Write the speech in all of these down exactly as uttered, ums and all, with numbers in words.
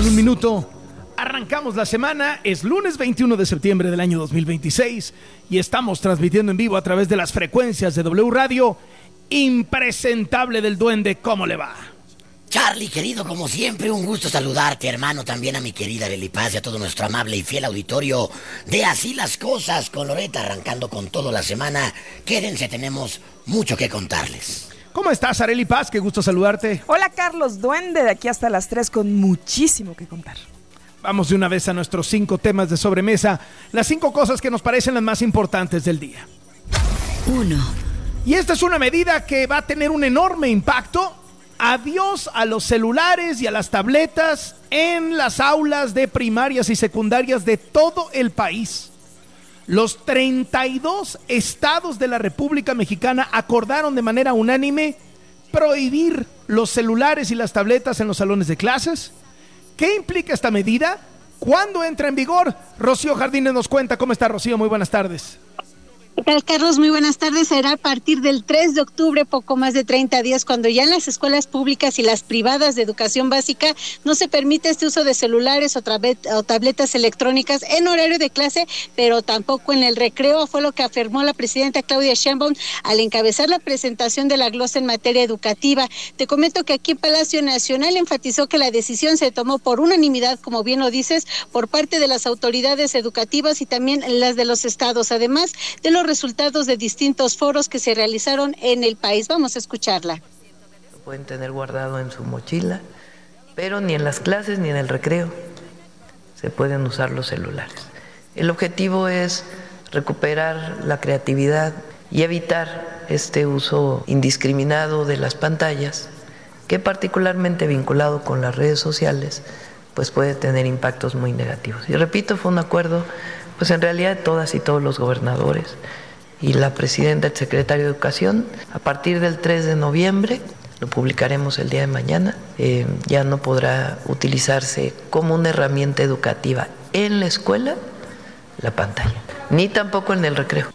con un minuto. Arrancamos la semana, es lunes veintiuno de septiembre del año dos mil veintiséis y estamos transmitiendo en vivo a través de las frecuencias de W Radio. Impresentable del Duende, ¿cómo le va? Charlie, querido, como siempre, un gusto saludarte, hermano, también a mi querida Arely Paz y a todo nuestro amable y fiel auditorio de Así las Cosas con Loretta, arrancando con toda la semana. Quédense, tenemos mucho que contarles. ¿Cómo estás, Arely Paz? Qué gusto saludarte. Hola, Carlos Duende, de aquí hasta las tres con muchísimo que contar. Vamos de una vez a nuestros cinco temas de sobremesa, las cinco cosas que nos parecen las más importantes del día. Uno. Y esta es una medida que va a tener un enorme impacto. Adiós a los celulares y a las tabletas en las aulas de primarias y secundarias de todo el país. Los treinta y dos estados de la República Mexicana acordaron de manera unánime prohibir los celulares y las tabletas en los salones de clases. ¿Qué implica esta medida? ¿Cuándo entra en vigor? Rocío Jardines nos cuenta. ¿Cómo está, Rocío? Muy buenas tardes. ¿Qué tal, Carlos? Muy buenas tardes. Será a partir del tres de octubre, poco más de treinta días, cuando ya en las escuelas públicas y las privadas de educación básica no se permite este uso de celulares o, o tabletas electrónicas en horario de clase, pero tampoco en el recreo. Fue lo que afirmó la presidenta Claudia Sheinbaum al encabezar la presentación de la glosa en materia educativa. Te comento que aquí en Palacio Nacional enfatizó que la decisión se tomó por unanimidad, como bien lo dices, por parte de las autoridades educativas y también las de los estados, además de los resultados de distintos foros que se realizaron en el país. Vamos a escucharla. Lo pueden tener guardado en su mochila, pero ni en las clases ni en el recreo se pueden usar los celulares. El objetivo es recuperar la creatividad y evitar este uso indiscriminado de las pantallas, que particularmente vinculado con las redes sociales, pues puede tener impactos muy negativos. Y repito, fue un acuerdo pues en realidad todas y todos los gobernadores y la presidenta, el secretario de Educación. A partir del tres de noviembre, lo publicaremos el día de mañana, eh, ya no podrá utilizarse como una herramienta educativa en la escuela la pantalla, ni tampoco en el recreo.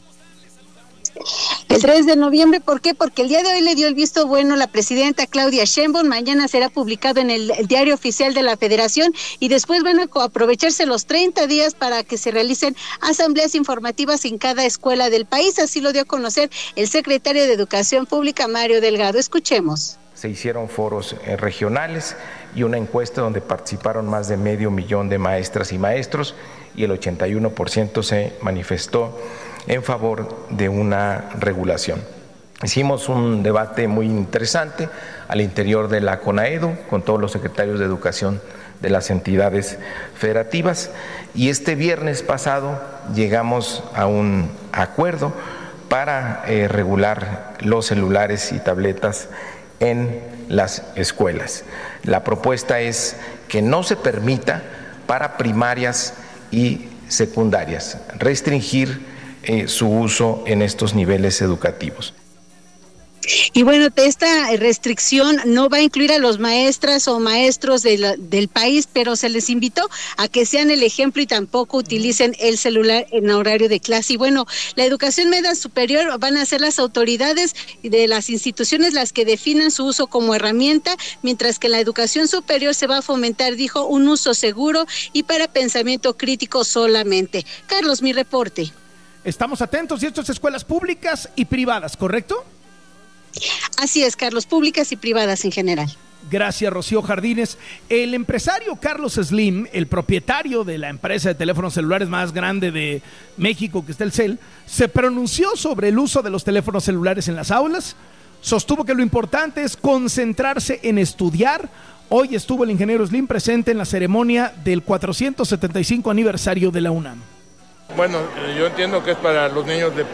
El tres de noviembre, ¿por qué? Porque el día de hoy le dio el visto bueno la presidenta Claudia Sheinbaum. Mañana será publicado en el, el diario oficial de la Federación y después van a aprovecharse los treinta días para que se realicen asambleas informativas en cada escuela del país. Así lo dio a conocer el secretario de Educación Pública, Mario Delgado. Escuchemos. Se hicieron foros eh, regionales y una encuesta donde participaron más de medio millón de maestras y maestros y el ochenta y uno por ciento se manifestó en favor de una regulación. Hicimos un debate muy interesante al interior de la CONAEDU con todos los secretarios de educación de las entidades federativas y este viernes pasado llegamos a un acuerdo para eh, regular los celulares y tabletas en las escuelas. La propuesta es que no se permita para primarias y secundarias restringir Eh, su uso en estos niveles educativos. Y bueno, esta restricción no va a incluir a los maestras o maestros de la, del país, pero se les invitó a que sean el ejemplo y tampoco utilicen el celular en horario de clase. Y bueno, la educación media superior van a ser las autoridades de las instituciones las que definan su uso como herramienta, mientras que en la educación superior se va a fomentar, dijo, un uso seguro y para pensamiento crítico solamente. Carlos, mi reporte. Estamos atentos, y esto es escuelas públicas y privadas, ¿correcto? Así es, Carlos, públicas y privadas en general. Gracias, Rocío Jardines. El empresario Carlos Slim, el propietario de la empresa de teléfonos celulares más grande de México, que es Telcel, se pronunció sobre el uso de los teléfonos celulares en las aulas. Sostuvo que lo importante es concentrarse en estudiar. Hoy estuvo el ingeniero Slim presente en la ceremonia del cuatrocientos setenta y cinco aniversario de la UNAM. Bueno, yo entiendo que es para los niños de